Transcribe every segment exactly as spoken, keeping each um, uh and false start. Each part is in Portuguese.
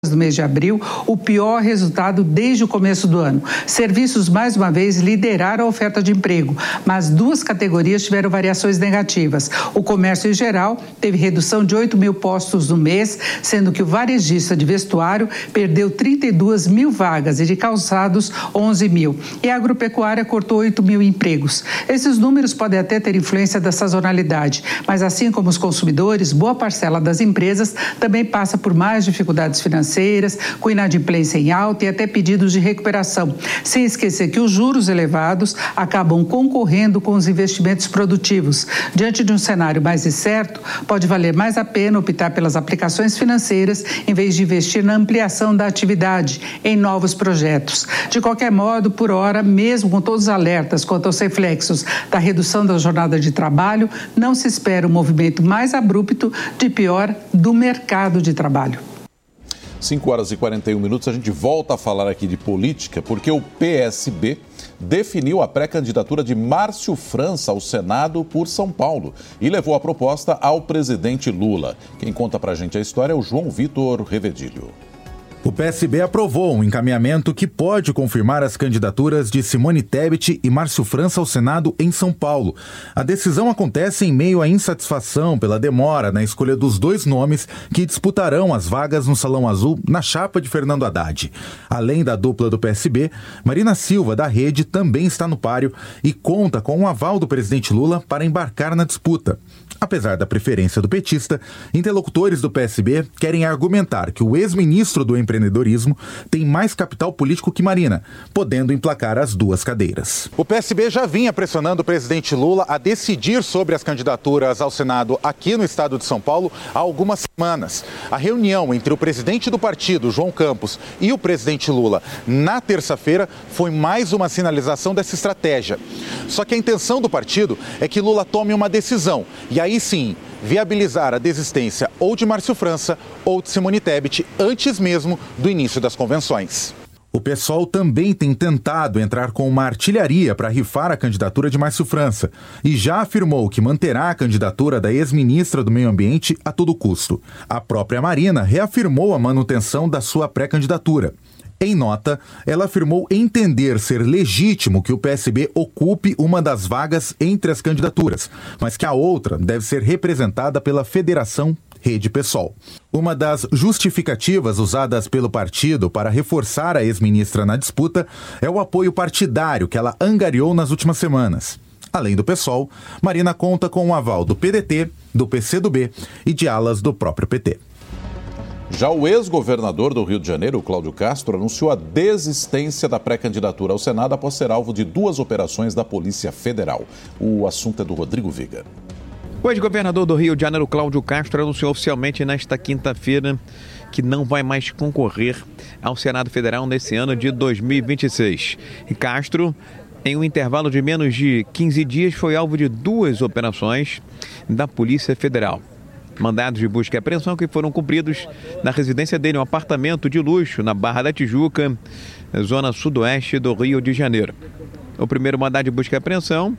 do mês de abril, o pior resultado desde o começo do ano. Serviços, mais uma vez, lideraram a oferta de emprego, mas duas categorias tiveram variações negativas. O comércio em geral teve redução de oito mil postos no mês, sendo que o varejista de vestuário perdeu trinta e duas mil vagas e de calçados onze mil. E a agropecuária cortou oito mil empregos. Esses números podem até ter influência da sazonalidade, mas assim como os consumidores, boa parcela das empresas também passa por mais dificuldades financeiras, com inadimplência em alta e até pedidos de recuperação, sem esquecer que os juros elevados acabam concorrendo com os investimentos produtivos. Diante de um cenário mais incerto, pode valer mais a pena optar pelas aplicações financeiras em vez de investir na ampliação da atividade, em novos projetos. De qualquer modo, por hora, mesmo com todos os alertas quanto aos reflexos da redução da jornada de trabalho, não se espera um movimento mais abrupto de pior do mercado de trabalho. cinco horas e quarenta e um minutos, a gente volta a falar aqui de política, porque o P S B definiu a pré-candidatura de Márcio França ao Senado por São Paulo e levou a proposta ao presidente Lula. Quem conta pra gente a história é o João Vitor Revedilho. O P S B aprovou um encaminhamento que pode confirmar as candidaturas de Simone Tebet e Márcio França ao Senado em São Paulo. A decisão acontece em meio à insatisfação pela demora na escolha dos dois nomes que disputarão as vagas no Salão Azul na chapa de Fernando Haddad. Além da dupla do P S B, Marina Silva, da Rede, também está no páreo e conta com o aval do presidente Lula para embarcar na disputa. Apesar da preferência do petista, interlocutores do P S B querem argumentar que o ex-ministro do empreendedorismo tem mais capital político que Marina, podendo emplacar as duas cadeiras. O P S B já vinha pressionando o presidente Lula a decidir sobre as candidaturas ao Senado aqui no estado de São Paulo há algumas semanas. A reunião entre o presidente do partido, João Campos, e o presidente Lula na terça-feira foi mais uma sinalização dessa estratégia. Só que a intenção do partido é que Lula tome uma decisão e aí sim viabilizar a desistência ou de Márcio França ou de Simone Tebet antes mesmo do início das convenções. O PSOL também tem tentado entrar com uma artilharia para rifar a candidatura de Márcio França e já afirmou que manterá a candidatura da ex-ministra do Meio Ambiente a todo custo. A própria Marina reafirmou a manutenção da sua pré-candidatura. Em nota, ela afirmou entender ser legítimo que o P S B ocupe uma das vagas entre as candidaturas, mas que a outra deve ser representada pela Federação Rede PSOL. Uma das justificativas usadas pelo partido para reforçar a ex-ministra na disputa é o apoio partidário que ela angariou nas últimas semanas. Além do PSOL, Marina conta com o aval do P D T, do P C do B e de alas do próprio P T. Já o ex-governador do Rio de Janeiro, Cláudio Castro, anunciou a desistência da pré-candidatura ao Senado após ser alvo de duas operações da Polícia Federal. O assunto é do Rodrigo Viga. O ex-governador do Rio de Janeiro, Cláudio Castro, anunciou oficialmente nesta quinta-feira que não vai mais concorrer ao Senado Federal nesse ano de dois mil e vinte e seis. E Castro, em um intervalo de menos de quinze dias, foi alvo de duas operações da Polícia Federal. Mandados de busca e apreensão que foram cumpridos na residência dele, um apartamento de luxo na Barra da Tijuca, zona sudoeste do Rio de Janeiro. O primeiro mandado de busca e apreensão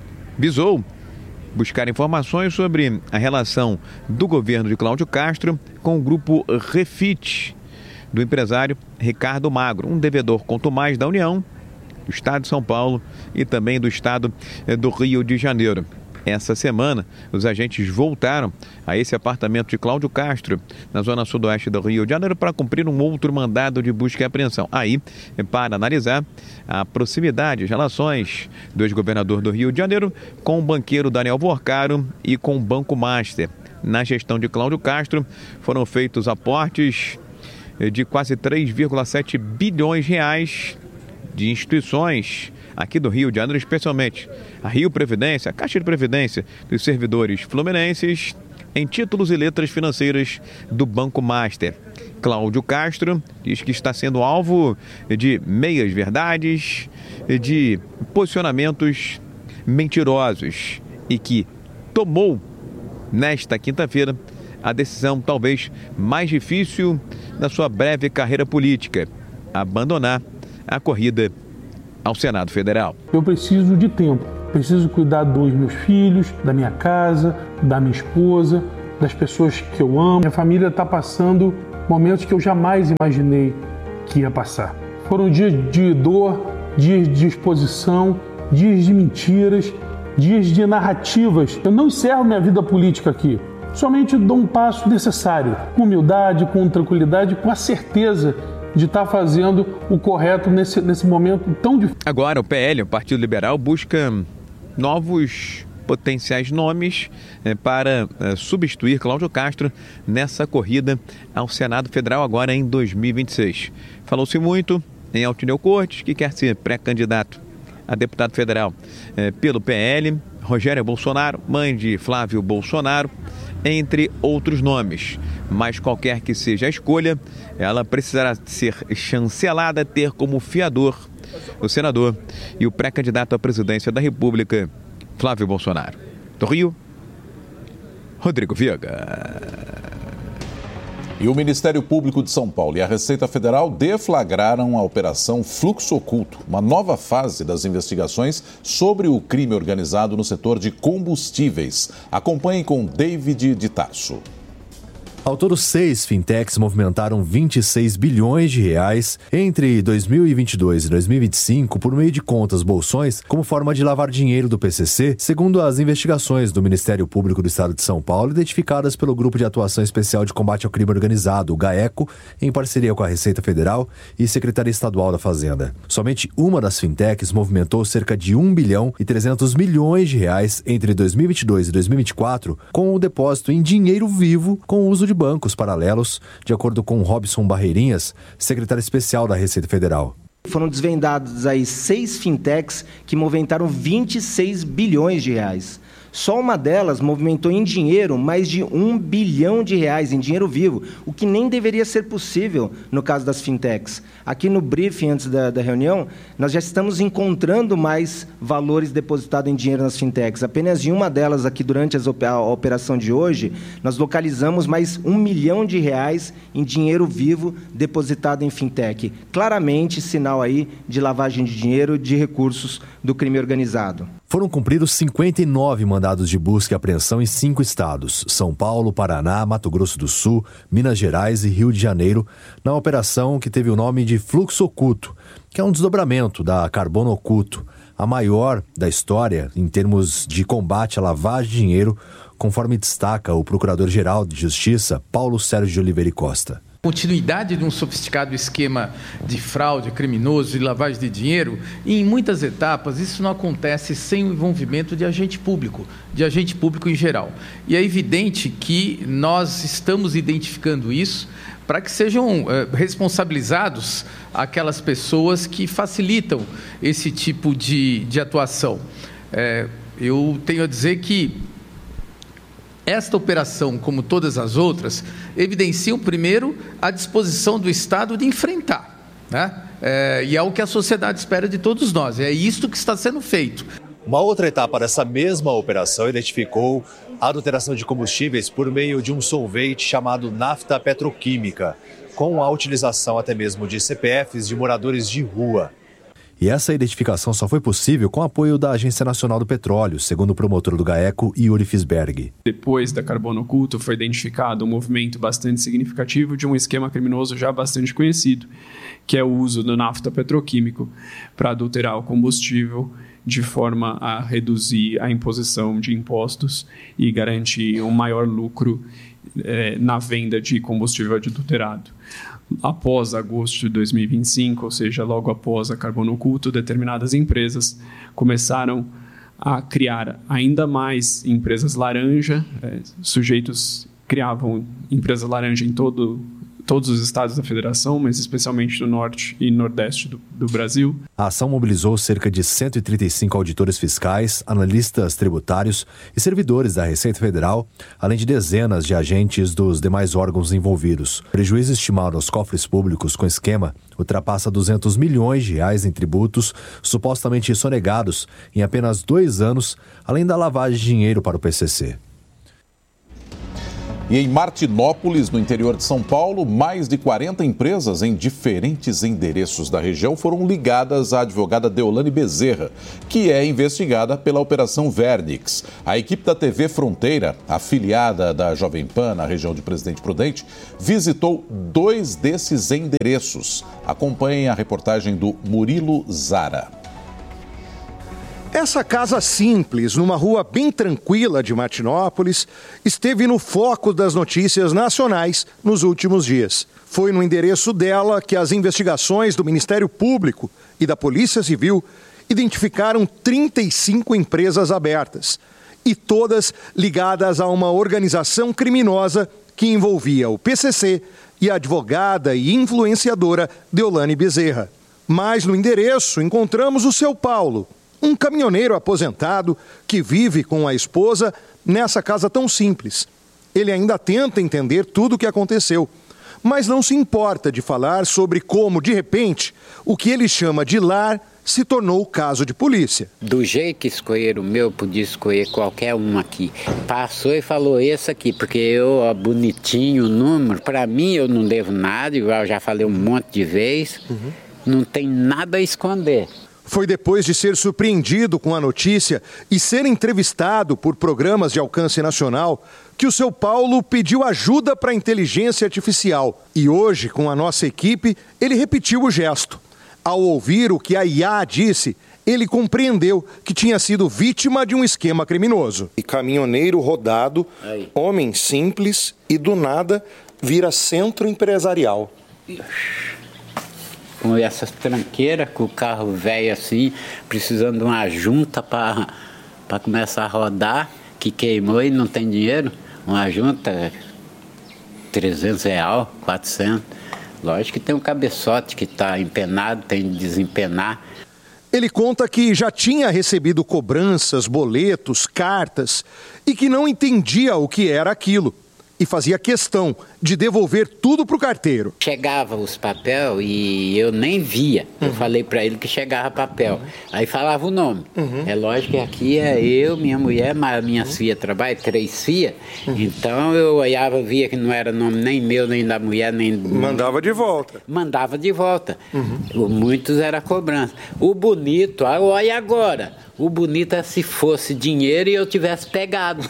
visou buscar informações sobre a relação do governo de Cláudio Castro com o grupo Refit, do empresário Ricardo Magro, um devedor contumaz da União, do Estado de São Paulo e também do Estado do Rio de Janeiro. Essa semana, os agentes voltaram a esse apartamento de Cláudio Castro, na zona sudoeste do Rio de Janeiro, para cumprir um outro mandado de busca e apreensão. Aí, para analisar a proximidade, as relações do ex-governador do Rio de Janeiro com o banqueiro Daniel Vorcaro e com o Banco Master. Na gestão de Cláudio Castro, foram feitos aportes de quase três vírgula sete bilhões de reais de instituições aqui do Rio de Janeiro, especialmente a Rio Previdência, a Caixa de Previdência dos servidores fluminenses, em títulos e letras financeiras do Banco Master. Cláudio Castro diz que está sendo alvo de meias verdades, de posicionamentos mentirosos e que tomou, nesta quinta-feira, a decisão talvez mais difícil da sua breve carreira política: abandonar a corrida ao Senado Federal. Eu preciso de tempo, preciso cuidar dos meus filhos, da minha casa, da minha esposa, das pessoas que eu amo. Minha família está passando momentos que eu jamais imaginei que ia passar. Foram dias de dor, dias de exposição, dias de mentiras, dias de narrativas. Eu não encerro minha vida política aqui. Somente dou um passo necessário, com humildade, com tranquilidade, com a certeza de estar fazendo o correto nesse, nesse momento tão difícil. Agora o P L, o Partido Liberal, busca novos potenciais nomes eh, para eh, substituir Cláudio Castro nessa corrida ao Senado Federal agora em dois mil e vinte e seis. Falou-se muito em Altineu Cortes, que quer ser pré-candidato a deputado federal eh, pelo P L, Rogéria Bolsonaro, mãe de Flávio Bolsonaro, entre outros nomes. Mas qualquer que seja a escolha, ela precisará ser chancelada, ter como fiador o senador e o pré-candidato à presidência da República, Flávio Bolsonaro. Do Rio, Rodrigo Viega. E o Ministério Público de São Paulo e a Receita Federal deflagraram a Operação Fluxo Oculto, uma nova fase das investigações sobre o crime organizado no setor de combustíveis. Acompanhem com David de Tarso. Ao todo, seis fintechs movimentaram vinte e seis bilhões de reais entre dois mil e vinte e dois e dois mil e vinte e cinco por meio de contas bolsões como forma de lavar dinheiro do P C C, segundo as investigações do Ministério Público do Estado de São Paulo, identificadas pelo Grupo de Atuação Especial de Combate ao Crime Organizado, o GAECO, em parceria com a Receita Federal e Secretaria Estadual da Fazenda. Somente uma das fintechs movimentou cerca de um bilhão e trezentos milhões de reais entre dois mil e vinte e dois e dois mil e vinte e quatro, com o depósito em dinheiro vivo com o uso de de bancos paralelos, de acordo com Robson Barreirinhas, secretário especial da Receita Federal. Foram desvendados aí seis fintechs que movimentaram vinte e seis bilhões de reais. Só uma delas movimentou em dinheiro mais de um bilhão de reais, em dinheiro vivo, o que nem deveria ser possível no caso das fintechs. Aqui no briefing, antes da, da reunião, nós já estamos encontrando mais valores depositados em dinheiro nas fintechs. Apenas em uma delas, aqui durante as, a operação de hoje, nós localizamos mais um milhão de reais em dinheiro vivo depositado em fintech. Claramente, sinal aí de lavagem de dinheiro, de recursos do crime organizado. Foram cumpridos cinquenta e nove mandados de busca e apreensão em cinco estados: São Paulo, Paraná, Mato Grosso do Sul, Minas Gerais e Rio de Janeiro, na operação que teve o nome de Fluxo Oculto, que é um desdobramento da Carbono Oculto, a maior da história em termos de combate à lavagem de dinheiro, conforme destaca o Procurador-Geral de Justiça, Paulo Sérgio de Oliveira e Costa. Continuidade de um sofisticado esquema de fraude criminoso e lavagem de dinheiro, e em muitas etapas isso não acontece sem o envolvimento de agente público, de agente público em geral. E é evidente que nós estamos identificando isso para que sejam eh, responsabilizados aquelas pessoas que facilitam esse tipo de, de atuação. É, eu tenho a dizer que esta operação, como todas as outras, evidenciam, primeiro, a disposição do Estado de enfrentar, né? É, e é o que a sociedade espera de todos nós. É isto que está sendo feito. Uma outra etapa dessa mesma operação identificou a adulteração de combustíveis por meio de um solvente chamado nafta petroquímica, com a utilização até mesmo de C P Fs de moradores de rua. E essa identificação só foi possível com o apoio da Agência Nacional do Petróleo, segundo o promotor do GAECO, Yuri Fisberg. Depois da Carbono Oculto, foi identificado um movimento bastante significativo de um esquema criminoso já bastante conhecido, que é o uso do nafta petroquímico para adulterar o combustível de forma a reduzir a imposição de impostos e garantir um maior lucro eh, na venda de combustível adulterado. Após agosto de dois mil e vinte e cinco, ou seja, logo após a Carbono Oculto, determinadas empresas começaram a criar ainda mais empresas laranja. É, sujeitos criavam empresas laranja em todo, todos os estados da federação, mas especialmente no norte e nordeste do, do Brasil. A ação mobilizou cerca de cento e trinta e cinco auditores fiscais, analistas tributários e servidores da Receita Federal, além de dezenas de agentes dos demais órgãos envolvidos. O prejuízo estimado aos cofres públicos com o esquema ultrapassa duzentos milhões de reais em tributos supostamente sonegados em apenas dois anos, além da lavagem de dinheiro para o P C C. E em Martinópolis, no interior de São Paulo, mais de quarenta empresas em diferentes endereços da região foram ligadas à advogada Deolane Bezerra, que é investigada pela Operação Vernix. A equipe da T V Fronteira, afiliada da Jovem Pan na região de Presidente Prudente, visitou dois desses endereços. Acompanhem a reportagem do Murilo Zara. Essa casa simples, numa rua bem tranquila de Martinópolis, esteve no foco das notícias nacionais nos últimos dias. Foi no endereço dela que as investigações do Ministério Público e da Polícia Civil identificaram trinta e cinco empresas abertas, e todas ligadas a uma organização criminosa que envolvia o P C C e a advogada e influenciadora Deolane Bezerra. Mas no endereço encontramos o seu Paulo, um caminhoneiro aposentado que vive com a esposa nessa casa tão simples. Ele ainda tenta entender tudo o que aconteceu, mas não se importa de falar sobre como, de repente, o que ele chama de lar se tornou caso de polícia. Do jeito que escolheram o meu, podia escolher qualquer um aqui. Passou e falou esse aqui, porque eu, ó, bonitinho o número, para mim eu não devo nada, igual eu já falei um monte de vezes, uhum. Não tem nada a esconder. Foi depois de ser surpreendido com a notícia e ser entrevistado por programas de alcance nacional que o seu Paulo pediu ajuda para a inteligência artificial. E hoje, com a nossa equipe, ele repetiu o gesto. Ao ouvir o que a I A disse, ele compreendeu que tinha sido vítima de um esquema criminoso. E caminhoneiro rodado, Aí. homem simples e do nada vira centro empresarial. Com essas tranqueiras, com o carro velho assim, precisando de uma junta para começar a rodar, que queimou e não tem dinheiro. Uma junta, trezentos reais, quatrocentos. Lógico que tem um cabeçote que está empenado, tem de desempenar. Ele conta que já tinha recebido cobranças, boletos, cartas e que não entendia o que era aquilo. E fazia questão de devolver tudo para o carteiro. Chegava os papéis e eu nem via. Uhum. Eu falei para ele que chegava papel. Uhum. Aí falava o nome. Uhum. É lógico que aqui é eu, minha mulher, minhas uhum. filhas trabalham, três filhas. Uhum. Então eu olhava, via que não era nome nem meu, nem da mulher, nem... Mandava de volta. Mandava de volta. Uhum. Muitos era cobrança. O bonito, olha agora... O bonito é se fosse dinheiro e eu tivesse pegado.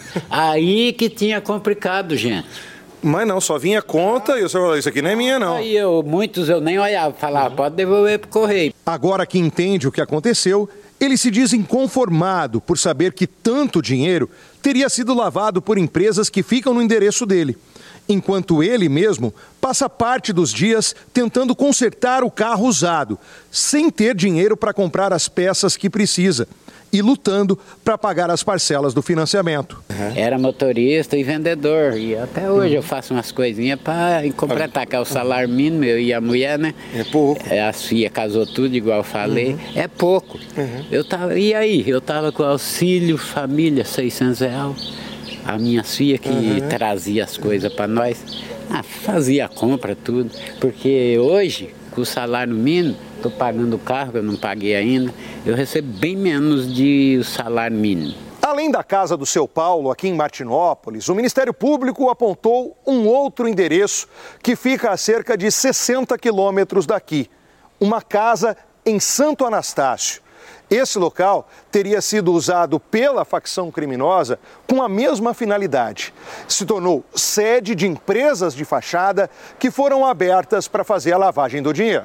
Aí que tinha complicado, gente. Mas não, só vinha conta e o senhor falou, isso aqui não é minha, não. Aí eu, muitos eu nem olhava, falava, pode devolver pro correio. Agora que entende o que aconteceu, ele se diz inconformado por saber que tanto dinheiro teria sido lavado por empresas que ficam no endereço dele. Enquanto ele mesmo passa parte dos dias tentando consertar o carro usado, sem ter dinheiro para comprar as peças que precisa. E lutando para pagar as parcelas do financiamento. Era motorista e vendedor, e até hoje eu faço umas coisinhas para completar, que é o salário mínimo, eu e a mulher, né? É pouco. A filha casou tudo, igual eu falei, uhum. é pouco. Uhum. Eu tava, e aí? Eu tava com auxílio família, seiscentos reais. A minha filha que uhum. trazia as coisas para nós, ah, fazia a compra, tudo. Porque hoje, com o salário mínimo, estou pagando o carro, que eu não paguei ainda, eu recebo bem menos de o salário mínimo. Além da casa do seu Paulo, aqui em Martinópolis, o Ministério Público apontou um outro endereço que fica a cerca de sessenta quilômetros daqui. Uma casa em Santo Anastácio. Esse local teria sido usado pela facção criminosa com a mesma finalidade. Se tornou sede de empresas de fachada que foram abertas para fazer a lavagem do dinheiro.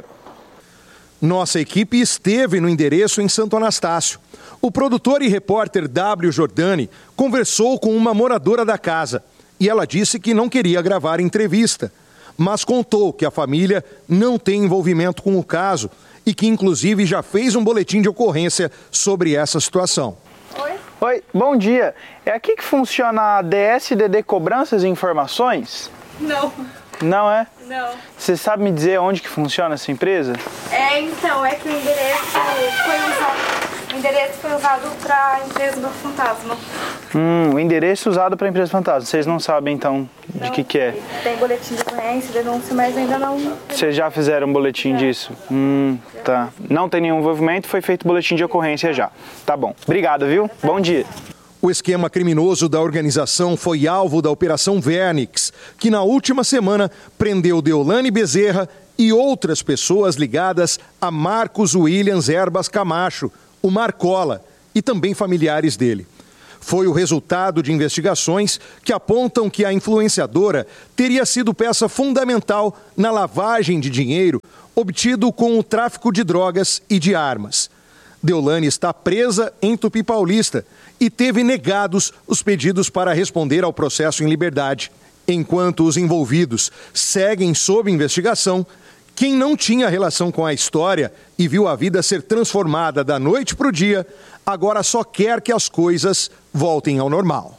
Nossa equipe esteve no endereço em Santo Anastácio. O produtor e repórter W. Jordani conversou com uma moradora da casa e ela disse que não queria gravar entrevista, mas contou que a família não tem envolvimento com o caso e que inclusive já fez um boletim de ocorrência sobre essa situação. Oi. Oi, bom dia. É aqui que funciona a D S D D Cobranças e Informações? Não. Não é? Não. Você sabe me dizer onde que funciona essa empresa? É, então, é que o endereço foi usado, o endereço foi usado para a empresa do fantasma. Hum, o endereço usado para a empresa fantasma. Vocês não sabem, então, de não, que que é? Tem boletim de ocorrência, denúncia, mas ainda não... Vocês já fizeram um boletim é. disso? Hum, tá. Não tem nenhum envolvimento, foi feito boletim de ocorrência já. Tá bom. Obrigado, viu? Bom dia. O esquema criminoso da organização foi alvo da Operação Vernix, que na última semana prendeu Deolane Bezerra e outras pessoas ligadas a Marcos Williams Erbas Camacho, o Marcola, e também familiares dele. Foi o resultado de investigações que apontam que a influenciadora teria sido peça fundamental na lavagem de dinheiro obtido com o tráfico de drogas e de armas. Deolane está presa em Tupi Paulista e teve negados os pedidos para responder ao processo em liberdade. Enquanto os envolvidos seguem sob investigação, quem não tinha relação com a história e viu a vida ser transformada da noite para o dia, agora só quer que as coisas voltem ao normal.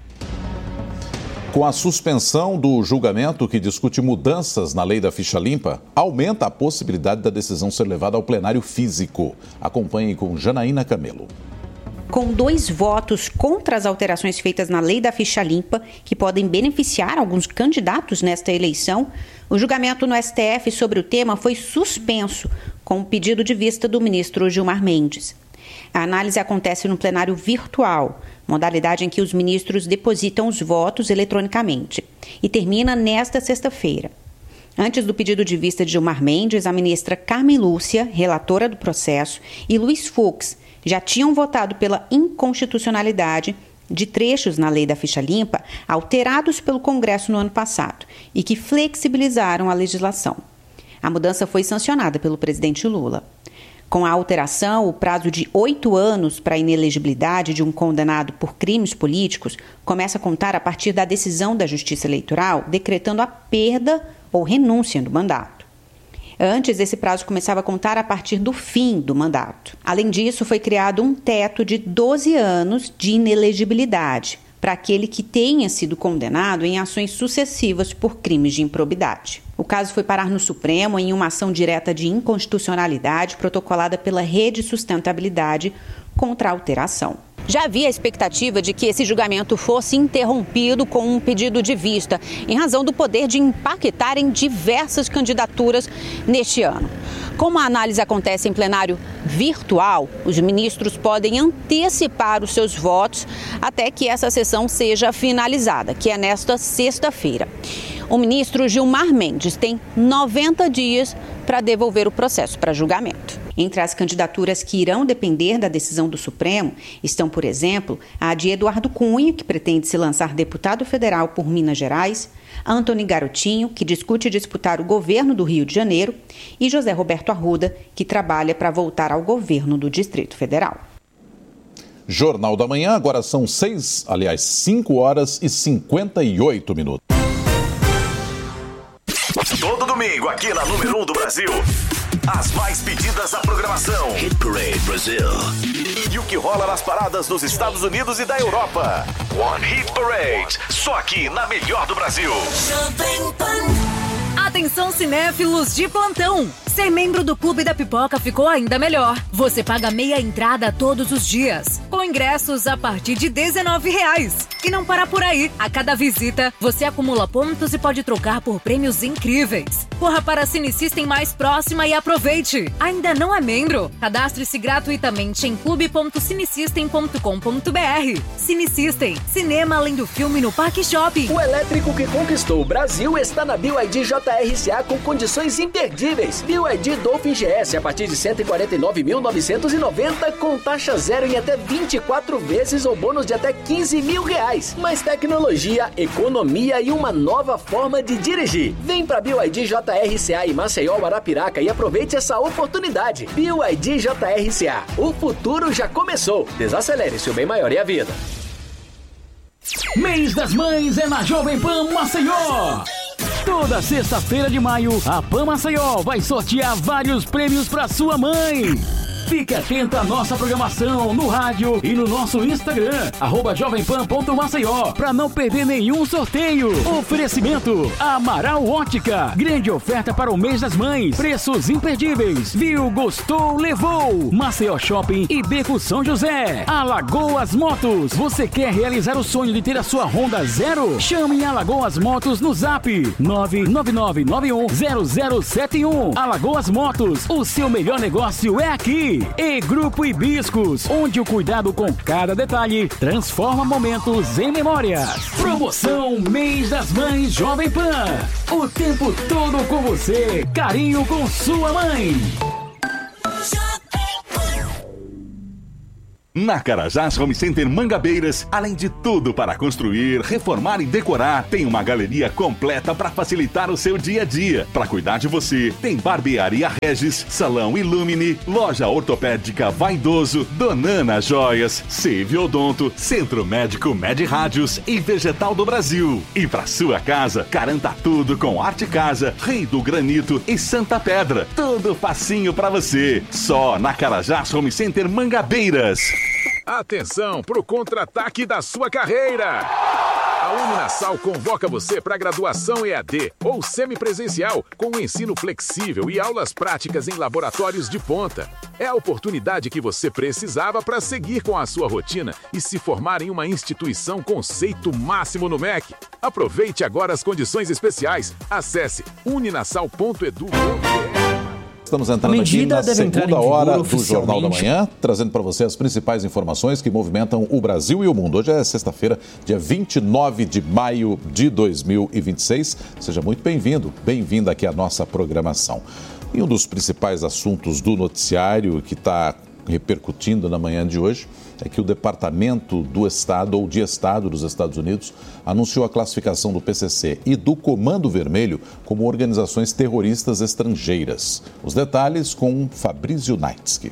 Com a suspensão do julgamento que discute mudanças na lei da ficha limpa, aumenta a possibilidade da decisão ser levada ao plenário físico. Acompanhe com Janaína Camelo. Com dois votos contra as alterações feitas na lei da ficha limpa, que podem beneficiar alguns candidatos nesta eleição, o julgamento no S T F sobre o tema foi suspenso, com o pedido de vista do ministro Gilmar Mendes. A análise acontece no plenário virtual, modalidade em que os ministros depositam os votos eletronicamente, e termina nesta sexta-feira. Antes do pedido de vista de Gilmar Mendes, a ministra Carmen Lúcia, relatora do processo, e Luiz Fux já tinham votado pela inconstitucionalidade de trechos na lei da ficha limpa alterados pelo Congresso no ano passado e que flexibilizaram a legislação. A mudança foi sancionada pelo presidente Lula. Com a alteração, o prazo de oito anos para a inelegibilidade de um condenado por crimes políticos começa a contar a partir da decisão da Justiça Eleitoral decretando a perda ou renúncia do mandato. Antes, esse prazo começava a contar a partir do fim do mandato. Além disso, foi criado um teto de doze anos de inelegibilidade para aquele que tenha sido condenado em ações sucessivas por crimes de improbidade. O caso foi parar no Supremo em uma ação direta de inconstitucionalidade protocolada pela Rede Sustentabilidade contra a alteração. Já havia a expectativa de que esse julgamento fosse interrompido com um pedido de vista, em razão do poder de impactar em diversas candidaturas neste ano. Como a análise acontece em plenário virtual, os ministros podem antecipar os seus votos até que essa sessão seja finalizada, que é nesta sexta-feira. O ministro Gilmar Mendes tem noventa dias para devolver o processo para julgamento. Entre as candidaturas que irão depender da decisão do Supremo estão, por exemplo, a de Eduardo Cunha, que pretende se lançar deputado federal por Minas Gerais, Antony Garotinho, que discute disputar o governo do Rio de Janeiro, e José Roberto Arruda, que trabalha para voltar ao governo do Distrito Federal. Jornal da Manhã, agora são seis, aliás, cinco horas e cinquenta e oito minutos. Todo domingo, aqui na número um do Brasil, as mais pedidas da programação. Hit Parade Brasil. E o que rola nas paradas dos Estados Unidos e da Europa. One Hit Parade. Só aqui na melhor do Brasil. Atenção, cinéfilos de plantão! Ser membro do Clube da Pipoca ficou ainda melhor. Você paga meia entrada todos os dias, com ingressos a partir de dezenove reais. E não para por aí. A cada visita, você acumula pontos e pode trocar por prêmios incríveis. Corra para a Cine System mais próxima e aproveite. Ainda não é membro? Cadastre-se gratuitamente em clube ponto cinesystem ponto com ponto br. Cine System, cinema além do filme no Parque Shopping. O elétrico que conquistou o Brasil está na B Y D J R C A com condições imperdíveis. B Y D Dolphin G S a partir de cento e quarenta e nove mil novecentos e noventa com taxa zero em até vinte e quatro vezes ou bônus de até quinze mil reais. Mais tecnologia, economia e uma nova forma de dirigir. Vem pra B Y D J R C A em Maceió, Arapiraca e aproveite essa oportunidade. B Y D J R C A. O futuro já começou. Desacelere, seu bem maior é a vida. Mês das Mães é na Jovem Pan Maceió. Toda sexta-feira de maio, a Pan Maceió vai sortear vários prêmios para sua mãe. Fique atento à nossa programação no rádio e no nosso Instagram, arroba jovempan ponto maceió, para não perder nenhum sorteio. Oferecimento Amaral Ótica, grande oferta para o mês das mães, preços imperdíveis. Viu, gostou, levou. Maceió Shopping e Beco São José. Alagoas Motos, você quer realizar o sonho de ter a sua Honda Zero? Chame Alagoas Motos no Zap nove nove nove nove um zero zero sete um. Alagoas Motos, o seu melhor negócio é aqui. Lembre, e Grupo Hibiscos, onde o cuidado com cada detalhe transforma momentos em memórias. Promoção Mês das Mães Jovem Pan. O tempo todo com você, carinho com sua mãe. Na Carajás Home Center Mangabeiras, além de tudo para construir, reformar e decorar, tem uma galeria completa para facilitar o seu dia a dia. Para cuidar de você, tem Barbearia Regis, Salão Illumine, Loja Ortopédica Vaidoso, Donana Joias, Save Odonto, Centro Médico Med Rádios e Vegetal do Brasil. E para sua casa, garanta tudo com Arte Casa, Rei do Granito e Santa Pedra. Tudo facinho para você. Só na Carajás Home Center Mangabeiras. Atenção para o contra-ataque da sua carreira! A Uninasal convoca você para graduação E A D ou semipresencial, com um ensino flexível e aulas práticas em laboratórios de ponta. É a oportunidade que você precisava para seguir com a sua rotina e se formar em uma instituição conceito máximo no M E C. Aproveite agora as condições especiais. Acesse uninasal ponto edu ponto br. Estamos entrando aqui na segunda hora do Jornal da Manhã, trazendo para você as principais informações que movimentam o Brasil e o mundo. Hoje é sexta-feira, dia vinte e nove de maio de dois mil e vinte e seis. Seja muito bem-vindo, bem-vinda aqui à nossa programação. E um dos principais assuntos do noticiário que está repercutindo na manhã de hoje é que o Departamento do Estado, ou de Estado dos Estados Unidos, anunciou a classificação do P C C e do Comando Vermelho como organizações terroristas estrangeiras. Os detalhes com Fabrício Naitsky.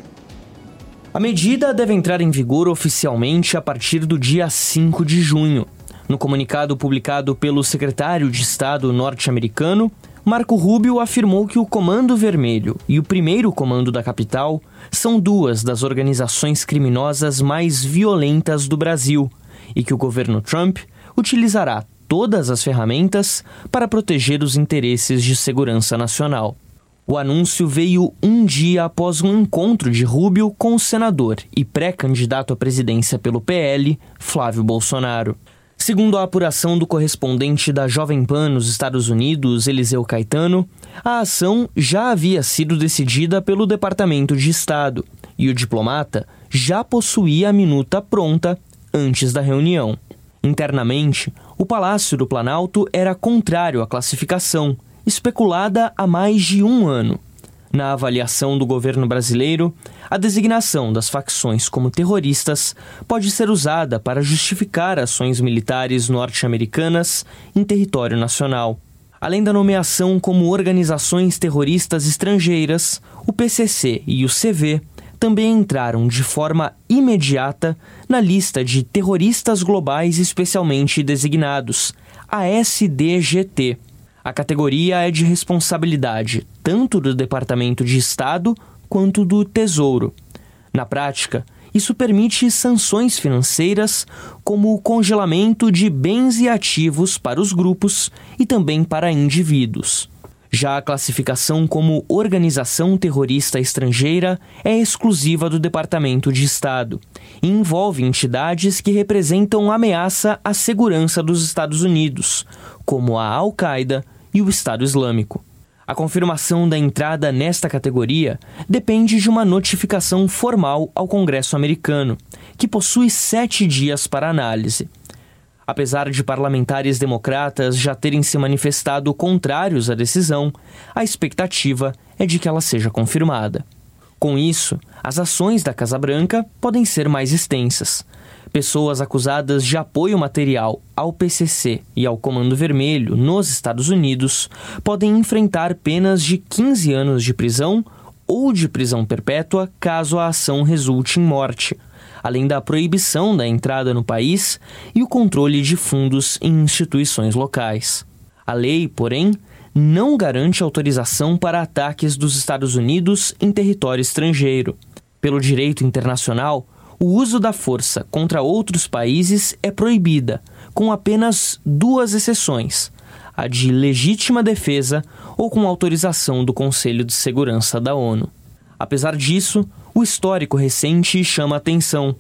A medida deve entrar em vigor oficialmente a partir do dia cinco de junho. No comunicado publicado pelo secretário de Estado norte-americano, Marco Rubio afirmou que o Comando Vermelho e o Primeiro Comando da Capital são duas das organizações criminosas mais violentas do Brasil e que o governo Trump utilizará todas as ferramentas para proteger os interesses de segurança nacional. O anúncio veio um dia após um encontro de Rubio com o senador e pré-candidato à presidência pelo P L, Flávio Bolsonaro. Segundo a apuração do correspondente da Jovem Pan nos Estados Unidos, Eliseu Caetano, a ação já havia sido decidida pelo Departamento de Estado e o diplomata já possuía a minuta pronta antes da reunião. Internamente, o Palácio do Planalto era contrário à classificação, especulada há mais de um ano. Na avaliação do governo brasileiro, a designação das facções como terroristas pode ser usada para justificar ações militares norte-americanas em território nacional. Além da nomeação como organizações terroristas estrangeiras, o P C C e o C V também entraram de forma imediata na lista de terroristas globais especialmente designados, a S D G T. A categoria é de responsabilidade tanto do Departamento de Estado quanto do Tesouro. Na prática, isso permite sanções financeiras, como o congelamento de bens e ativos para os grupos e também para indivíduos. Já a classificação como organização terrorista estrangeira é exclusiva do Departamento de Estado e envolve entidades que representam ameaça à segurança dos Estados Unidos, como a Al-Qaeda e o Estado Islâmico. A confirmação da entrada nesta categoria depende de uma notificação formal ao Congresso americano, que possui sete dias para análise. Apesar de parlamentares democratas já terem se manifestado contrários à decisão, a expectativa é de que ela seja confirmada. Com isso, as ações da Casa Branca podem ser mais extensas. Pessoas acusadas de apoio material ao P C C e ao Comando Vermelho nos Estados Unidos podem enfrentar penas de quinze anos de prisão ou de prisão perpétua caso a ação resulte em morte, além da proibição da entrada no país e o controle de fundos em instituições locais. A lei, porém, não garante autorização para ataques dos Estados Unidos em território estrangeiro. Pelo direito internacional, o uso da força contra outros países é proibida, com apenas duas exceções, a de legítima defesa ou com autorização do Conselho de Segurança da ONU. Apesar disso, o histórico recente chama atenção.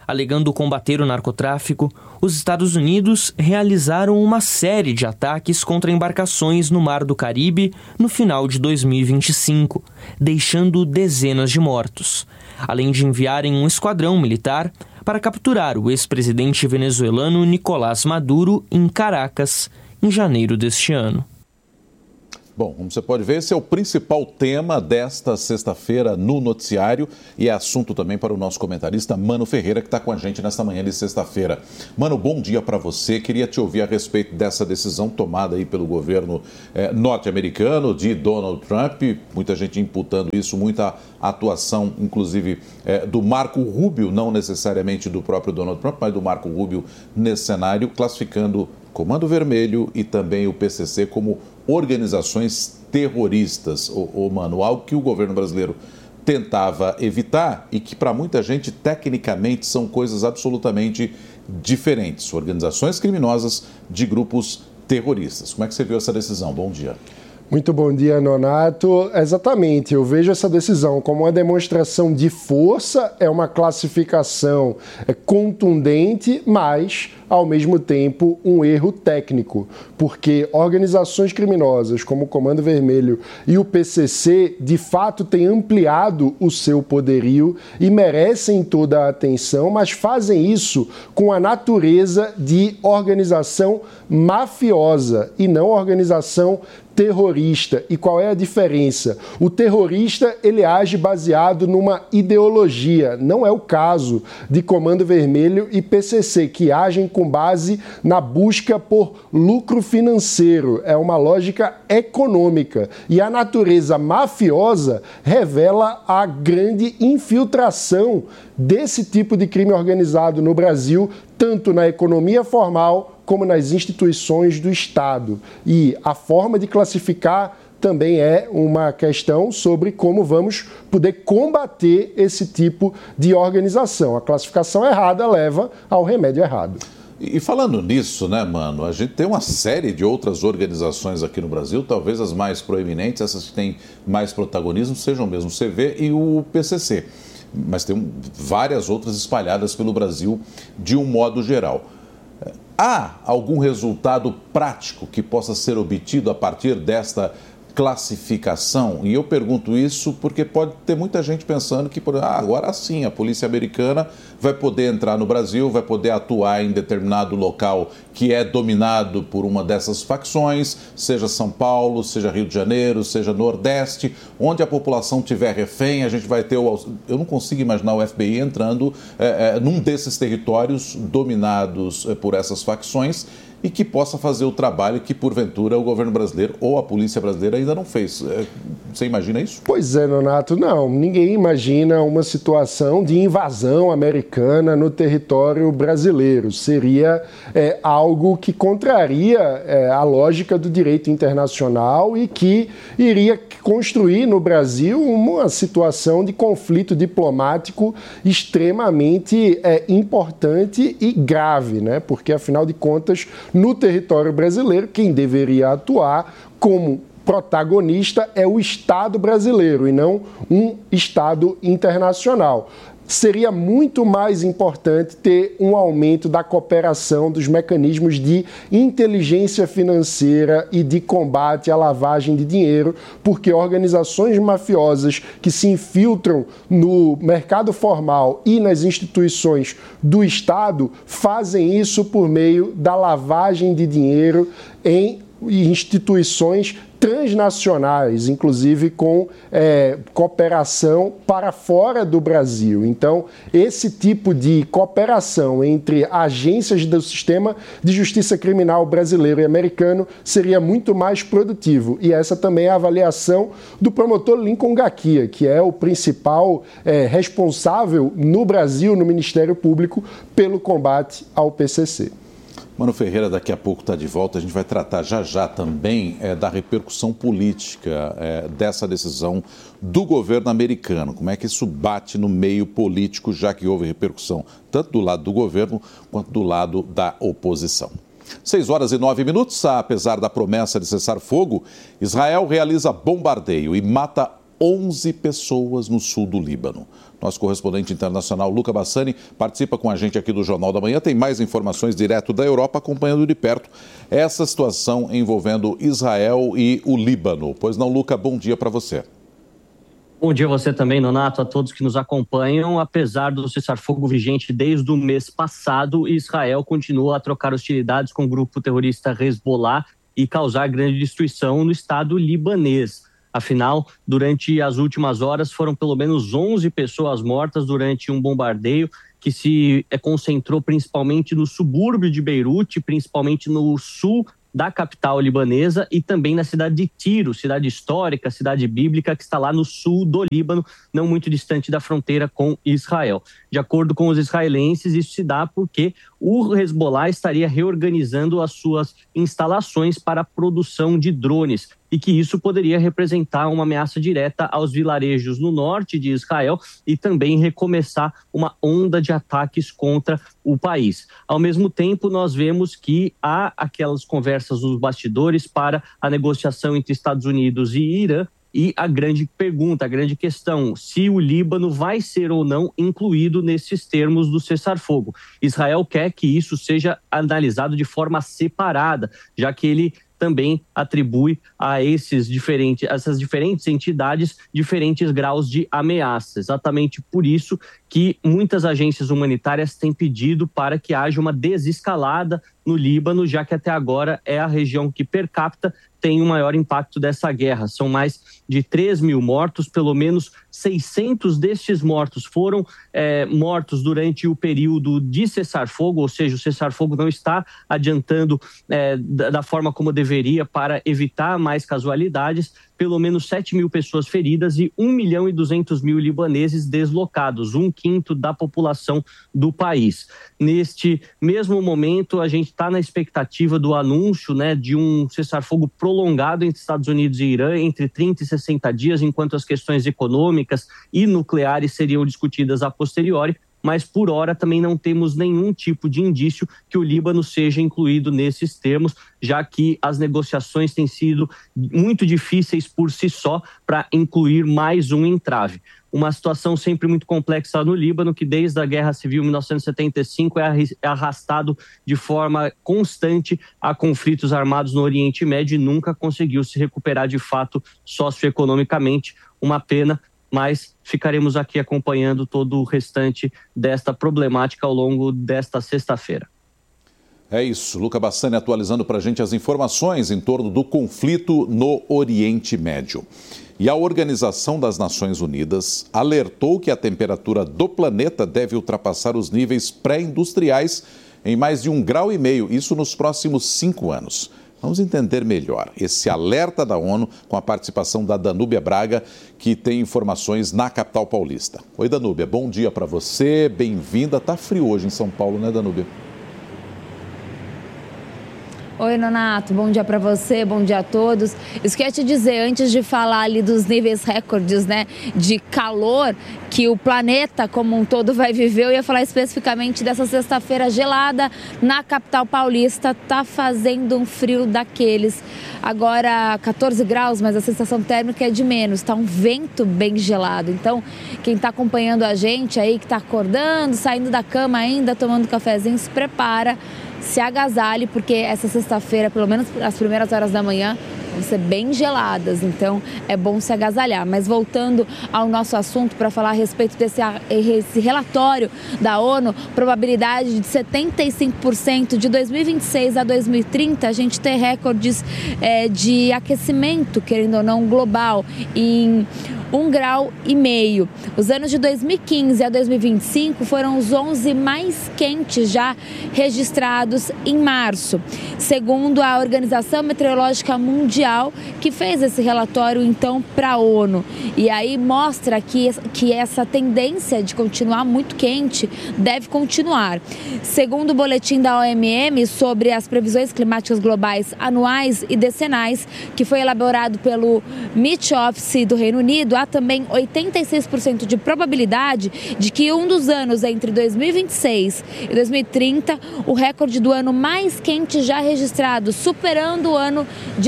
Alegando combater o narcotráfico, os Estados Unidos realizaram uma série de ataques contra embarcações no Mar do Caribe no final de dois mil e vinte e cinco, deixando dezenas de mortos, além de enviarem um esquadrão militar para capturar o ex-presidente venezuelano Nicolás Maduro em Caracas, em janeiro deste ano. Bom, como você pode ver, esse é o principal tema desta sexta-feira no noticiário e é assunto também para o nosso comentarista Mano Ferreira, que está com a gente nesta manhã de sexta-feira. Mano, bom dia para você. Queria te ouvir a respeito dessa decisão tomada aí pelo governo eh, norte-americano de Donald Trump, muita gente imputando isso, muita atuação, inclusive, eh, do Marco Rubio, não necessariamente do próprio Donald Trump, mas do Marco Rubio nesse cenário, classificando Comando Vermelho e também o P C C como organizações terroristas, ô, ô, mano, algo que o governo brasileiro tentava evitar e que para muita gente tecnicamente são coisas absolutamente diferentes, organizações criminosas de grupos terroristas. Como é que você viu essa decisão? Bom dia. Muito bom dia, Nonato. Exatamente, eu vejo essa decisão como uma demonstração de força, é uma classificação contundente, mas, ao mesmo tempo, um erro técnico, porque organizações criminosas como o Comando Vermelho e o P C C, de fato, têm ampliado o seu poderio e merecem toda a atenção, mas fazem isso com a natureza de organização mafiosa e não organização terrorista. E qual é a diferença? O terrorista, ele age baseado numa ideologia. Não é o caso de Comando Vermelho e P C C, que agem com base na busca por lucro financeiro. É uma lógica econômica. E a natureza mafiosa revela a grande infiltração desse tipo de crime organizado no Brasil, tanto na economia formal como nas instituições do Estado. E a forma de classificar também é uma questão sobre como vamos poder combater esse tipo de organização. A classificação errada leva ao remédio errado. E falando nisso, né, mano, a gente tem uma série de outras organizações aqui no Brasil, talvez as mais proeminentes, essas que têm mais protagonismo, sejam mesmo o C V e o P C C. Mas tem várias outras espalhadas pelo Brasil de um modo geral. Há algum resultado prático que possa ser obtido a partir desta classificação? E eu pergunto isso porque pode ter muita gente pensando que ah, agora sim a polícia americana vai poder entrar no Brasil, vai poder atuar em determinado local que é dominado por uma dessas facções, seja São Paulo, seja Rio de Janeiro, seja Nordeste, onde a população tiver refém, a gente vai ter o... Eu não consigo imaginar o F B I entrando é, é, num desses territórios dominados é, por essas facções e que possa fazer o trabalho que, porventura, o governo brasileiro ou a polícia brasileira ainda não fez. Você imagina isso? Pois é, Nonato, não. Ninguém imagina uma situação de invasão americana no território brasileiro. Seria é, algo que contraria é, a lógica do direito internacional e que iria construir no Brasil uma situação de conflito diplomático extremamente é, importante e grave, né? Porque, afinal de contas, no território brasileiro, quem deveria atuar como protagonista é o Estado brasileiro e não um Estado internacional. Seria muito mais importante ter um aumento da cooperação dos mecanismos de inteligência financeira e de combate à lavagem de dinheiro, porque organizações mafiosas que se infiltram no mercado formal e nas instituições do Estado fazem isso por meio da lavagem de dinheiro em instituições transnacionais, inclusive com é, cooperação para fora do Brasil. Então, esse tipo de cooperação entre agências do sistema de justiça criminal brasileiro e americano seria muito mais produtivo. E essa também é a avaliação do promotor Lincoln Gakia, que é o principal é, responsável no Brasil, no Ministério Público, pelo combate ao P C C. Mano Ferreira daqui a pouco está de volta, a gente vai tratar já já também é, da repercussão política é, dessa decisão do governo americano. Como é que isso bate no meio político, já que houve repercussão tanto do lado do governo quanto do lado da oposição. Seis horas e nove minutos, apesar da promessa de cessar fogo, Israel realiza bombardeio e mata onze pessoas no sul do Líbano. Nosso correspondente internacional, Luca Bassani, participa com a gente aqui do Jornal da Manhã. Tem mais informações direto da Europa, acompanhando de perto essa situação envolvendo Israel e o Líbano. Pois não, Luca, bom dia para você. Bom dia a você também, Nonato, a todos que nos acompanham. Apesar do cessar-fogo vigente desde o mês passado, Israel continua a trocar hostilidades com o grupo terrorista Hezbollah e causar grande destruição no estado libanês. Afinal, durante as últimas horas, foram pelo menos onze pessoas mortas durante um bombardeio que se concentrou principalmente no subúrbio de Beirute, principalmente no sul da capital libanesa e também na cidade de Tiro, cidade histórica, cidade bíblica, que está lá no sul do Líbano, não muito distante da fronteira com Israel. De acordo com os israelenses, isso se dá porque o Hezbollah estaria reorganizando as suas instalações para a produção de drones e que isso poderia representar uma ameaça direta aos vilarejos no norte de Israel e também recomeçar uma onda de ataques contra o país. Ao mesmo tempo, nós vemos que há aquelas conversas nos bastidores para a negociação entre Estados Unidos e Irã. E a grande pergunta, a grande questão, se o Líbano vai ser ou não incluído nesses termos do cessar-fogo. Israel quer que isso seja analisado de forma separada, já que ele também atribui a esses diferentes, essas diferentes entidades diferentes graus de ameaça. Exatamente por isso que muitas agências humanitárias têm pedido para que haja uma desescalada no Líbano, já que até agora é a região que per capita tem o maior impacto dessa guerra. São mais de três mil mortos, pelo menos seiscentos destes mortos foram é, mortos durante o período de cessar-fogo, ou seja, o cessar-fogo não está adiantando é, da, da forma como deveria para evitar mais casualidades. Pelo menos sete mil pessoas feridas e um milhão e duzentos mil libaneses deslocados, um quinto da população do país. Neste mesmo momento, a gente está na expectativa do anúncio, né, de um cessar-fogo prolongado entre Estados Unidos e Irã, entre trinta e sessenta dias, enquanto as questões econômicas e nucleares seriam discutidas a posteriori. Mas, por hora, também não temos nenhum tipo de indício que o Líbano seja incluído nesses termos, já que as negociações têm sido muito difíceis por si só para incluir mais um entrave. Uma situação sempre muito complexa no Líbano, que desde a Guerra Civil mil novecentos e setenta e cinco é arrastado de forma constante a conflitos armados no Oriente Médio e nunca conseguiu se recuperar de fato socioeconomicamente. Uma pena, mas ficaremos aqui acompanhando todo o restante desta problemática ao longo desta sexta-feira. É isso, Luca Bassani atualizando para a gente as informações em torno do conflito no Oriente Médio. E a Organização das Nações Unidas alertou que a temperatura do planeta deve ultrapassar os níveis pré-industriais em mais de um grau e meio, isso nos próximos cinco anos. Vamos entender melhor esse alerta da ONU com a participação da Danúbia Braga, que tem informações na capital paulista. Oi, Danúbia, bom dia para você, bem-vinda. Tá frio hoje em São Paulo, né, Danúbia? Oi, Nonato, bom dia para você, bom dia a todos. Isso que eu ia te dizer, antes de falar ali dos níveis recordes, né, de calor que o planeta como um todo vai viver, eu ia falar especificamente dessa sexta-feira gelada na capital paulista. Tá fazendo um frio daqueles. Agora quatorze graus, mas a sensação térmica é de menos, tá um vento bem gelado. Então, quem tá acompanhando a gente aí, que tá acordando, saindo da cama ainda, tomando cafezinho, se prepara, se agasalhe, porque essa sexta-feira, pelo menos as primeiras horas da manhã, vão ser bem geladas, então é bom se agasalhar. Mas voltando ao nosso assunto para falar a respeito desse esse relatório da ONU, probabilidade de setenta e cinco por cento de dois mil e vinte e seis a dois mil e trinta a gente ter recordes é, de aquecimento, querendo ou não, global, em um grau e meio. Os anos de dois mil e quinze a dois mil e vinte e cinco foram os onze mais quentes já registrados em março, segundo a Organização Meteorológica Mundial, que fez esse relatório então para a ONU. E aí mostra que, que essa tendência de continuar muito quente deve continuar. Segundo o boletim da O M M sobre as previsões climáticas globais anuais e decenais, que foi elaborado pelo Met Office do Reino Unido, há também oitenta e seis por cento de probabilidade de que um dos anos entre dois mil e vinte e seis e dois mil e trinta, o recorde do ano mais quente já registrado, superando o ano de dois mil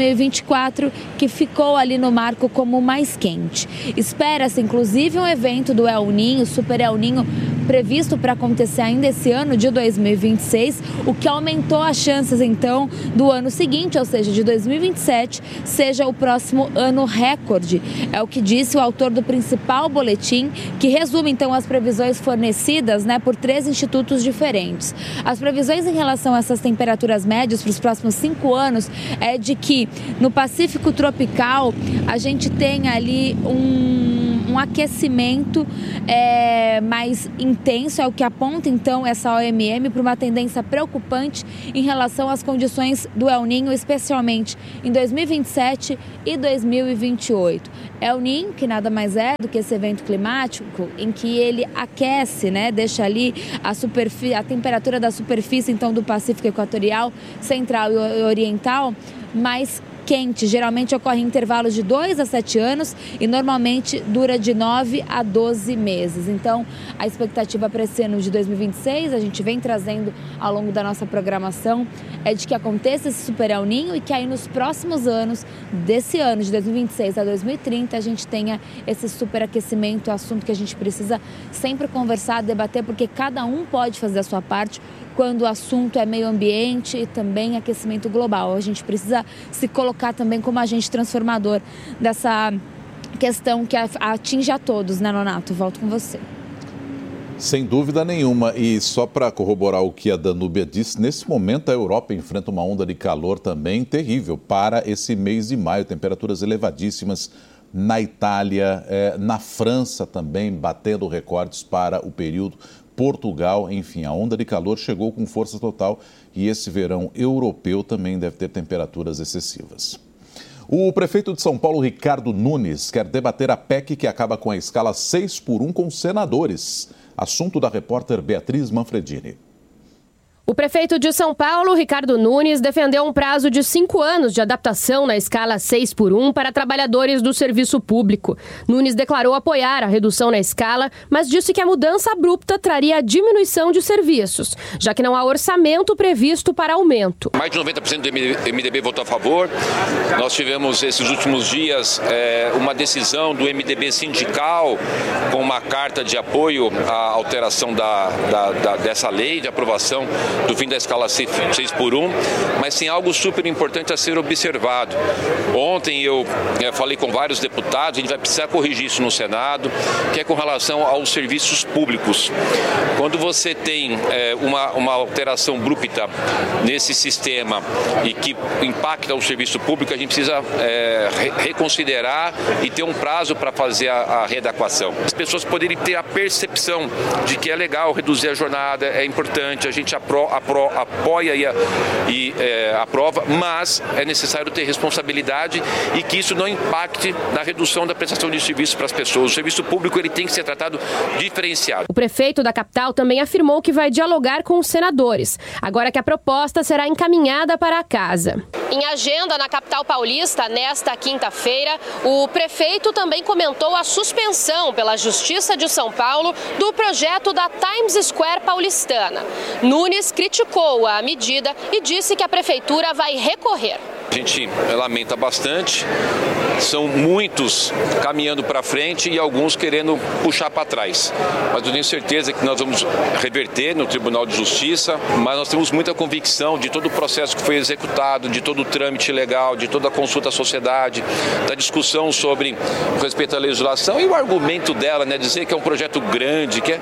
e vinte e quatro, que ficou ali no marco como o mais quente. Espera-se, inclusive, um evento do El Niño, Super El Niño, previsto para acontecer ainda esse ano de dois mil e vinte e seis, o que aumentou as chances, então, do ano seguinte, ou seja, de dois mil e vinte e sete, seja o próximo ano recorde. É o que disse o autor do principal boletim, que resume, então, as previsões fornecidas, né, por três institutos diferentes. As previsões em relação a essas temperaturas médias para os próximos cinco anos é de que no Pacífico tropical a gente tem ali um, um aquecimento é, mais intenso, é o que aponta então essa O M M para uma tendência preocupante em relação às condições do El Niño, especialmente em dois mil e vinte e sete e dois mil e vinte e oito. El Niño, que nada mais é do que esse evento climático em que ele aquece, né, deixa ali a, superfície, a temperatura da superfície então do Pacífico Equatorial, Central e Oriental mais quente. Geralmente ocorre em intervalos de dois a sete anos e normalmente dura de nove a doze meses. Então, a expectativa para esse ano de dois mil e vinte e seis, a gente vem trazendo ao longo da nossa programação, é de que aconteça esse Super El Niño e que aí nos próximos anos, desse ano de dois mil e vinte e seis a dois mil e trinta, a gente tenha esse superaquecimento, assunto que a gente precisa sempre conversar, debater, porque cada um pode fazer a sua parte quando o assunto é meio ambiente e também aquecimento global. A gente precisa se colocar também como agente transformador dessa questão que atinge a todos, né, Nonato? Volto com você. Sem dúvida nenhuma. E só para corroborar o que a Danúbia disse, nesse momento a Europa enfrenta uma onda de calor também terrível para esse mês de maio. Temperaturas elevadíssimas na Itália, eh, na França também, batendo recordes para o período. Portugal, enfim, a onda de calor chegou com força total e esse verão europeu também deve ter temperaturas excessivas. O prefeito de São Paulo, Ricardo Nunes, quer debater a P E C que acaba com a escala seis por um com senadores. Assunto da repórter Beatriz Manfredini. O prefeito de São Paulo, Ricardo Nunes, defendeu um prazo de cinco anos de adaptação na escala seis por um para trabalhadores do serviço público. Nunes declarou apoiar a redução na escala, mas disse que a mudança abrupta traria diminuição de serviços, já que não há orçamento previsto para aumento. Mais de noventa por cento do M D B votou a favor. Nós tivemos esses últimos dias é, uma decisão do M D B sindical com uma carta de apoio à alteração da, da, da, dessa lei de aprovação do fim da escala seis por um, mas tem algo super importante a ser observado. Ontem eu é, falei com vários deputados, a gente vai precisar corrigir isso no Senado, que é com relação aos serviços públicos. Quando você tem é, uma, uma alteração abrupta nesse sistema e que impacta o serviço público, a gente precisa é, re reconsiderar e ter um prazo para fazer a, a readequação. As pessoas poderem ter a percepção de que é legal reduzir a jornada, é importante, a gente apro apro apoia e, a, e é, aprova, mas é necessário ter responsabilidade e que isso não impacte na redução da prestação de serviços para as pessoas. O serviço público ele tem que ser tratado diferenciado. O prefeito da capital também afirmou que vai dialogar com os senadores, agora que a proposta será encaminhada para a casa. Em agenda na capital paulista, nesta quinta-feira, o prefeito também comentou a suspensão pela Justiça de São Paulo do projeto da Times Square paulistana. Nunes criticou a medida e disse que a prefeitura vai recorrer. A gente lamenta bastante, são muitos caminhando para frente e alguns querendo puxar para trás. Mas eu tenho certeza que nós vamos reverter no Tribunal de Justiça, mas nós temos muita convicção de todo o processo que foi executado, de todo o trâmite legal, de toda a consulta à sociedade, da discussão sobre o respeito à legislação e o argumento dela, né, dizer que é um projeto grande, que é,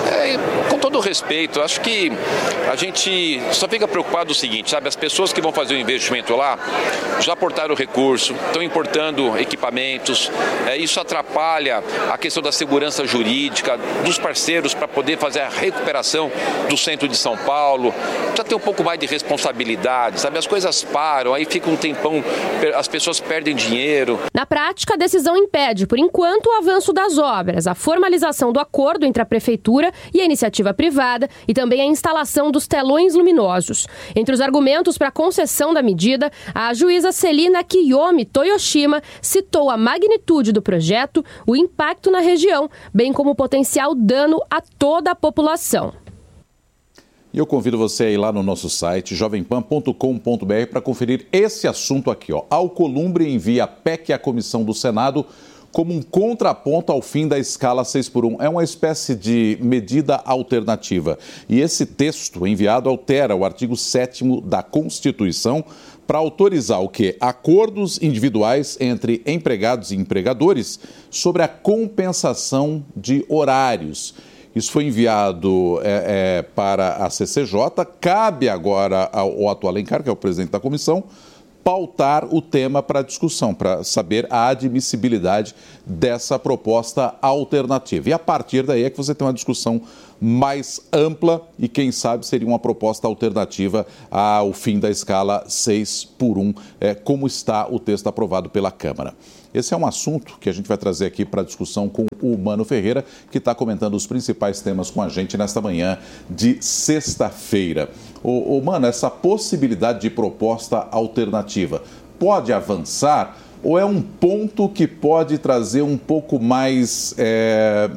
é com todo o respeito, acho que a gente só fica preocupado o seguinte, sabe, as pessoas que vão fazer o investimento lá já aportaram recurso, estão importando equipamentos, é, isso atrapalha a questão da segurança jurídica dos parceiros para poder fazer a recuperação do centro de São Paulo, precisa ter um pouco mais de responsabilidade, sabe, as coisas param, aí fica um tempão, as pessoas perdem dinheiro. Na prática, a decisão impede, por enquanto, o avanço das obras, a formalização do acordo entre a prefeitura e a iniciativa privada e também a instalação dos telões luminosos. Entre os argumentos para a concessão da medida, a juíza Celina Kiyomi Toyoshima citou a magnitude do projeto, o impacto na região, bem como o potencial dano a toda a população. E eu convido você a ir lá no nosso site, jovem pan ponto com ponto b r, para conferir esse assunto aqui. Ó. Alcolumbre envia a P E C à comissão do Senado como um contraponto ao fim da escala seis por um. É uma espécie de medida alternativa. E esse texto enviado altera o artigo sétimo da Constituição para autorizar o quê? Acordos individuais entre empregados e empregadores sobre a compensação de horários. Isso foi enviado é, é, para a C C J. Cabe agora ao Otto Alencar, que é o presidente da comissão, pautar o tema para discussão, para saber a admissibilidade dessa proposta alternativa. E a partir daí é que você tem uma discussão mais ampla e, quem sabe, seria uma proposta alternativa ao fim da escala seis por um, é, como está o texto aprovado pela Câmara. Esse é um assunto que a gente vai trazer aqui para discussão com o Mano Ferreira, que está comentando os principais temas com a gente nesta manhã de sexta-feira. Ô, ô, Mano, essa possibilidade de proposta alternativa pode avançar ou é um ponto que pode trazer um pouco mais é,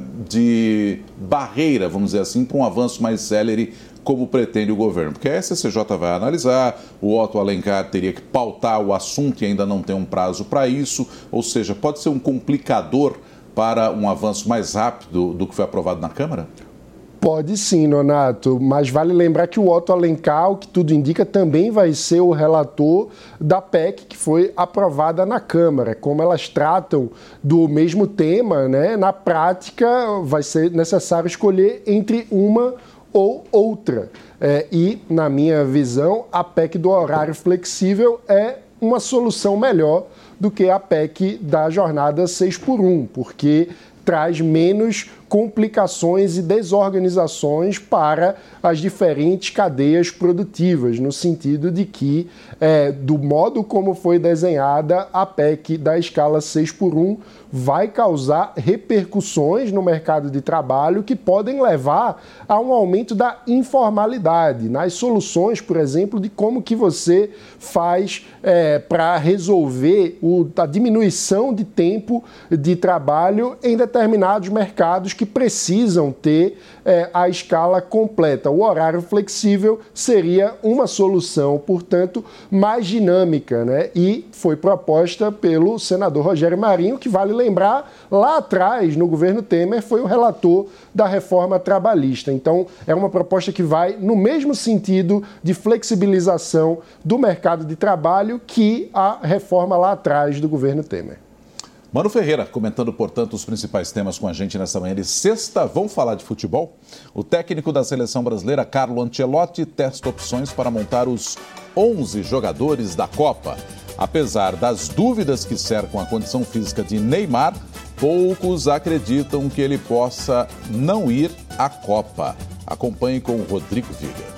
de barreira, vamos dizer assim, para um avanço mais célere, como pretende o governo? Porque a C C J vai analisar, o Otto Alencar teria que pautar o assunto e ainda não tem um prazo para isso, ou seja, pode ser um complicador para um avanço mais rápido do que foi aprovado na Câmara? Pode sim, Nonato, mas vale lembrar que o Otto Alencar, o que tudo indica, também vai ser o relator da P E C que foi aprovada na Câmara. Como elas tratam do mesmo tema, né, na prática vai ser necessário escolher entre uma ou outra. É, e, na minha visão, a P E C do horário flexível é uma solução melhor do que a P E C da jornada seis por um, porque traz menos complicações e desorganizações para as diferentes cadeias produtivas, no sentido de que, é, do modo como foi desenhada, a P E C da escala seis por um vai causar repercussões no mercado de trabalho que podem levar a um aumento da informalidade, nas soluções, por exemplo, de como que você faz é, para resolver o, a diminuição de tempo de trabalho em determinados mercados que precisam ter é, a escala completa. O horário flexível seria uma solução, portanto, mais dinâmica, né? E foi proposta pelo senador Rogério Marinho, que vale lembrar, lá atrás, no governo Temer, foi o relator da reforma trabalhista. Então, é uma proposta que vai no mesmo sentido de flexibilização do mercado de trabalho que a reforma lá atrás do governo Temer. Mano Ferreira, comentando, portanto, os principais temas com a gente nesta manhã de sexta. Vamos falar de futebol? O técnico da seleção brasileira, Carlo Ancelotti, testa opções para montar os onze jogadores da Copa. Apesar das dúvidas que cercam a condição física de Neymar, poucos acreditam que ele possa não ir à Copa. Acompanhe com o Rodrigo Viga.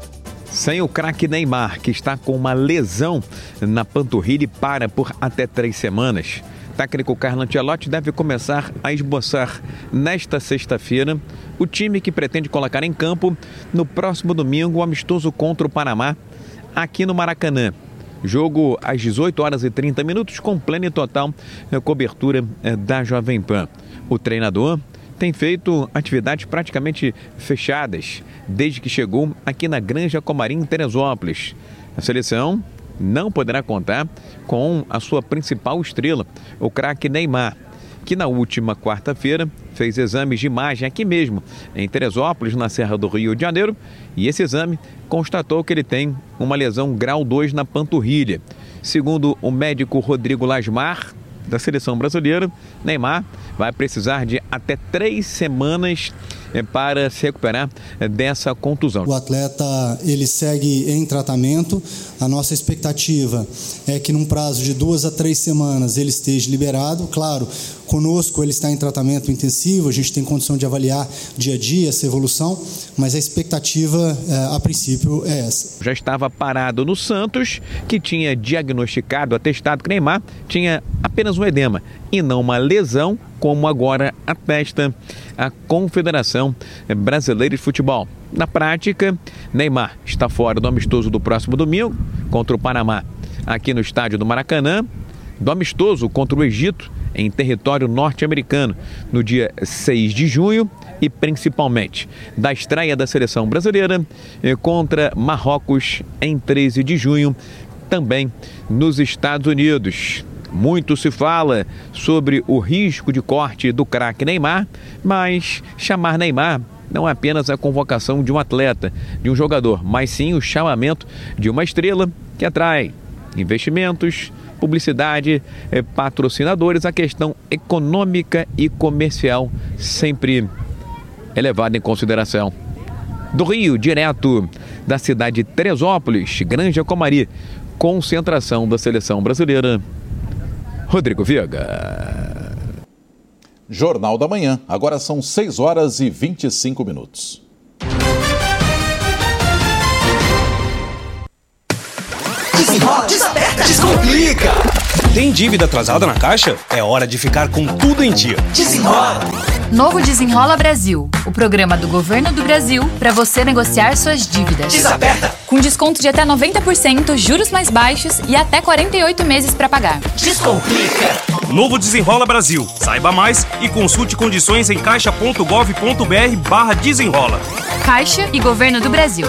Sem o craque Neymar, que está com uma lesão na panturrilha e para por até três semanas. O técnico Carlo Ancelotti deve começar a esboçar nesta sexta-feira o time que pretende colocar em campo no próximo domingo o amistoso contra o Panamá, aqui no Maracanã. Jogo às dezoito horas e trinta minutos, com plena e total cobertura da Jovem Pan. O treinador tem feito atividades praticamente fechadas desde que chegou aqui na Granja Comarim, em Teresópolis. A seleção não poderá contar com a sua principal estrela, o craque Neymar, que na última quarta-feira fez exames de imagem aqui mesmo, em Teresópolis, na Serra do Rio de Janeiro, e esse exame constatou que ele tem uma lesão grau dois na panturrilha. Segundo o médico Rodrigo Lasmar, da seleção brasileira, Neymar vai precisar de até três semanas para se recuperar dessa contusão. O atleta, ele segue em tratamento. A nossa expectativa é que num prazo de duas a três semanas ele esteja liberado. Claro, conosco ele está em tratamento intensivo, a gente tem condição de avaliar dia a dia essa evolução, mas a expectativa, a princípio, é essa. Já estava parado no Santos, que tinha diagnosticado, atestado que Neymar tinha apenas um edema e não uma lesão, como agora atesta a Confederação Brasileira de Futebol. Na prática, Neymar está fora do amistoso do próximo domingo contra o Panamá, aqui no estádio do Maracanã, do amistoso contra o Egito em território norte-americano no dia seis de junho e principalmente da estreia da seleção brasileira contra Marrocos em treze de junho, também nos Estados Unidos. Muito se fala sobre o risco de corte do craque Neymar, mas chamar Neymar não é apenas a convocação de um atleta, de um jogador, mas sim o chamamento de uma estrela que atrai investimentos, publicidade, patrocinadores. A questão econômica e comercial sempre é levada em consideração. Do Rio, direto da cidade de Teresópolis, Granja Comari, concentração da seleção brasileira, Rodrigo Viega. Jornal da Manhã, agora são seis horas e vinte e cinco minutos. Desenrola, desaperta, descomplica. Tem dívida atrasada na Caixa? É hora de ficar com tudo em dia. Desenrola. Novo Desenrola Brasil, o programa do Governo do Brasil para você negociar suas dívidas. Desaperta. Com desconto de até noventa por cento, juros mais baixos e até quarenta e oito meses para pagar. Descomplica. Novo Desenrola Brasil. Saiba mais e consulte condições em caixa ponto gov ponto br barra desenrola. Caixa e Governo do Brasil.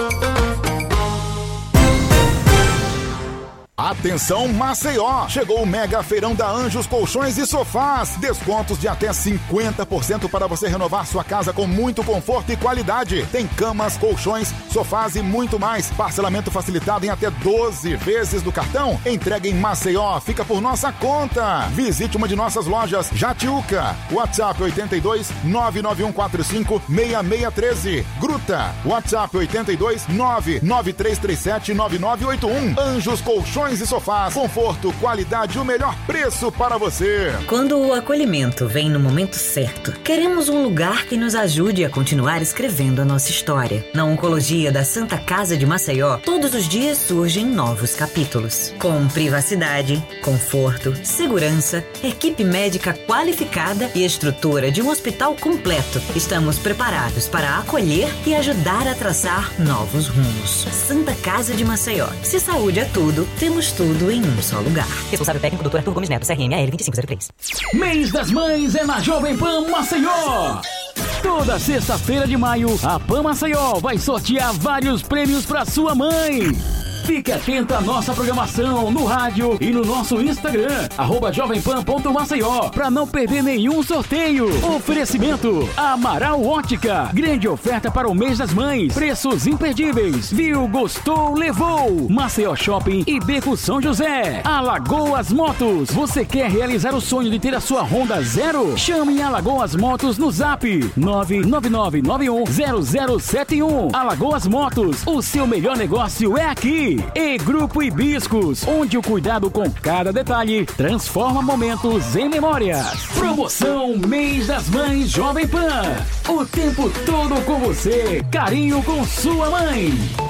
Atenção Maceió! Chegou o mega feirão da Anjos Colchões e Sofás. Descontos de até cinquenta por cento para você renovar sua casa com muito conforto e qualidade. Tem camas, colchões, sofás e muito mais. Parcelamento facilitado em até doze vezes no cartão. Entrega em Maceió, fica por nossa conta. Visite uma de nossas lojas, Jatiuca. WhatsApp oito dois nove nove um quatro cinco seis seis um três. Gruta. WhatsApp oito dois nove nove três três sete nove nove oito um. Anjos Colchões e Sofás, conforto, qualidade e o melhor preço para você. Quando o acolhimento vem no momento certo, queremos um lugar que nos ajude a continuar escrevendo a nossa história. Na Oncologia da Santa Casa de Maceió, todos os dias surgem novos capítulos. Com privacidade, conforto, segurança, equipe médica qualificada e estrutura de um hospital completo, estamos preparados para acolher e ajudar a traçar novos rumos. Santa Casa de Maceió. Se saúde é tudo, temos tudo em um só lugar. Responsável técnico, doutor Arthur Gomes Neto, C R M A L vinte e cinco zero três. Mês das Mães é na Jovem Pan Maceió. Toda sexta-feira de maio, a Pan Maceió vai sortear vários prêmios para sua mãe. Fique atento à nossa programação no rádio e no nosso Instagram, arroba jovempan ponto maceió, para não perder nenhum sorteio. Oferecimento Amaral Ótica, grande oferta para o mês das mães, preços imperdíveis. Viu, gostou, levou. Maceió Shopping e Beco São José. Alagoas Motos, você quer realizar o sonho de ter a sua Honda Zero? Chame Alagoas Motos no zap nove nove nove nove um zero zero sete um. Alagoas Motos, o seu melhor negócio é aqui. E Grupo Hibiscos, onde o cuidado com cada detalhe transforma momentos em memórias. Promoção Mês das Mães Jovem Pan. O tempo todo com você. Carinho com sua mãe.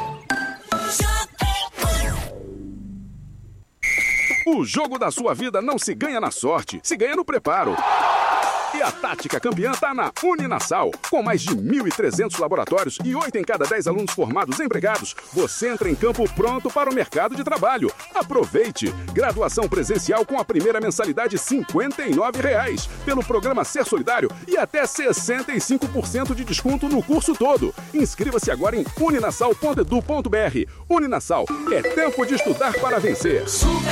O jogo da sua vida não se ganha na sorte, se ganha no preparo. E a tática campeã está na Uninasal. Com mais de mil e trezentos laboratórios e oito em cada dez alunos formados empregados, você entra em campo pronto para o mercado de trabalho. Aproveite! Graduação presencial com a primeira mensalidade cinquenta e nove reais, pelo programa Ser Solidário e até sessenta e cinco por cento de desconto no curso todo. Inscreva-se agora em uninasal ponto edu ponto br. Uninasal, é tempo de estudar para vencer. Super